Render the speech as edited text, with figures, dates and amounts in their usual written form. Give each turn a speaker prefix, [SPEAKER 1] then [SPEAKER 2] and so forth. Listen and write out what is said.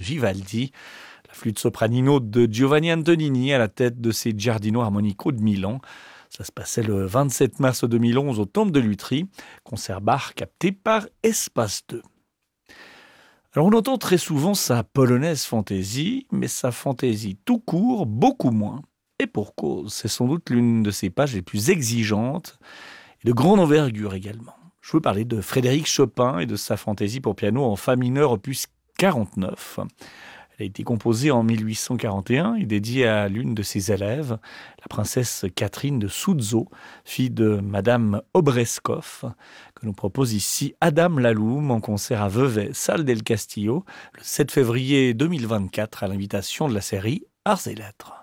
[SPEAKER 1] Vivaldi. La flûte sopranino de Giovanni Antonini à la tête de ses Giardino Armonico de Milan. Ça se passait le 27 mars 2011 au Temple de Lutry, concert Bach capté par Espace 2. Alors on entend très souvent sa polonaise fantaisie, mais sa fantaisie tout court, beaucoup moins. Et pour cause, c'est sans doute l'une de ses pages les plus exigeantes et de grande envergure également. Je veux parler de Frédéric Chopin et de sa fantaisie pour piano en fa mineur opus 49. Elle a été composée en 1841 et dédiée à l'une de ses élèves, la princesse Catherine de Suzzo, fille de Madame Obreskov, que nous propose ici Adam Laloum en concert à Vevey, salle del Castillo, le 7 février 2024 à l'invitation de la série Arts et Lettres.